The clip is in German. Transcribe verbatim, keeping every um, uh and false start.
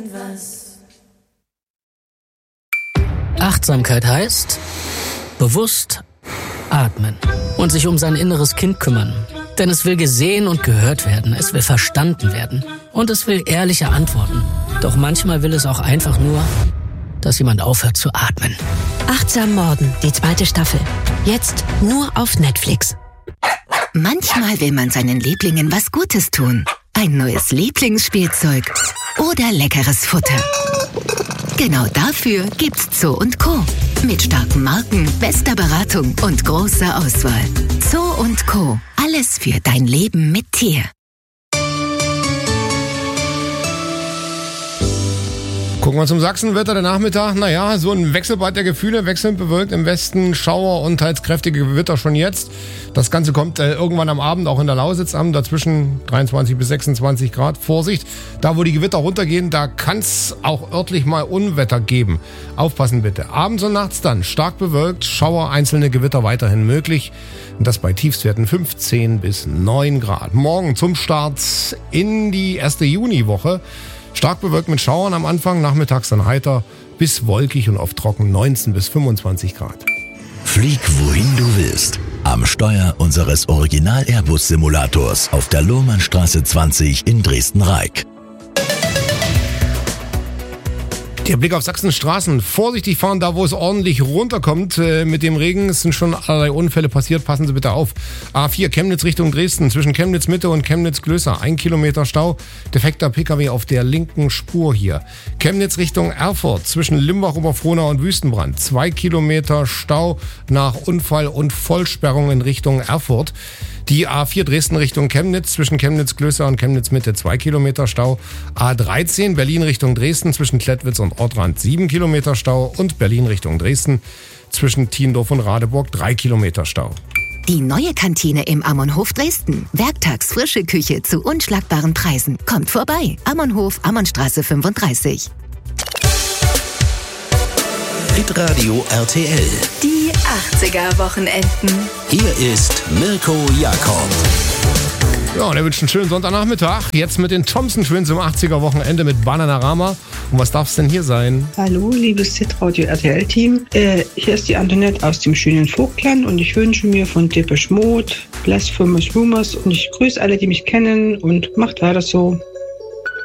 Achtsamkeit heißt bewusst atmen und sich um sein inneres Kind kümmern. Denn es will gesehen und gehört werden, es will verstanden werden und es will ehrliche Antworten. Doch manchmal will es auch einfach nur, dass jemand aufhört zu atmen. Achtsam Morden, die zweite Staffel. Jetzt nur auf Netflix. Manchmal will man seinen Lieblingen was Gutes tun. Ein neues Lieblingsspielzeug oder leckeres Futter. Genau dafür gibt's Zoo und Co. Mit starken Marken, bester Beratung und großer Auswahl. Zoo und Co. Alles für dein Leben mit Tier. Gucken wir zum Sachsenwetter, der Nachmittag. Naja, so ein Wechselbad der Gefühle, wechselnd bewölkt im Westen, Schauer und teils kräftige Gewitter schon jetzt. Das Ganze kommt äh, irgendwann am Abend auch in der Lausitz an, dazwischen dreiundzwanzig bis sechsundzwanzig Grad. Vorsicht, da wo die Gewitter runtergehen, da kann es auch örtlich mal Unwetter geben. Aufpassen bitte. Abends und nachts dann stark bewölkt, Schauer, einzelne Gewitter weiterhin möglich. Und das bei Tiefstwerten fünfzehn bis neun Grad. Morgen zum Start in die erste Juniwoche. Stark bewölkt mit Schauern am Anfang, nachmittags dann heiter bis wolkig und oft trocken, neunzehn bis fünfundzwanzig Grad. Flieg wohin du willst. Am Steuer unseres Original-Airbus-Simulators auf der Lohmannstraße zwanzig in Dresden-Reik. Der Blick auf Sachsens Straßen. Vorsichtig fahren, da wo es ordentlich runterkommt äh, mit dem Regen. Es sind schon allerlei Unfälle passiert. Passen Sie bitte auf. A vier Chemnitz Richtung Dresden. Zwischen Chemnitz Mitte und Chemnitz Klößer. Ein Kilometer Stau. Defekter Pkw auf der linken Spur hier. Chemnitz Richtung Erfurt. Zwischen Limbach-Oberfrohnau und Wüstenbrand. Zwei Kilometer Stau nach Unfall und Vollsperrung in Richtung Erfurt. Die A vier Dresden Richtung Chemnitz, zwischen Chemnitz Klößer und Chemnitz Mitte zwei Kilometer Stau. A dreizehn Berlin Richtung Dresden, zwischen Klettwitz und Ortrand sieben Kilometer Stau. Und Berlin Richtung Dresden, zwischen Tiendorf und Radeburg drei Kilometer Stau. Die neue Kantine im Ammonhof Dresden. Werktags frische Küche zu unschlagbaren Preisen. Kommt vorbei. Ammonhof, Ammonnstraße fünfunddreißig. Hitradio R T L. Die achtziger-Wochenenden. Hier ist Mirko Jakob. Ja, und er wünscht einen schönen Sonntagnachmittag. Jetzt mit den Thompson Twins im achtziger-Wochenende mit Bananarama. Und was darf es denn hier sein? Hallo, liebes Hitradio R T L-Team. Äh, hier ist die Antoinette aus dem schönen Vogtland und ich wünsche mir von Depeche Mode Blasphemous Rumors und ich grüße alle, die mich kennen und macht weiter so.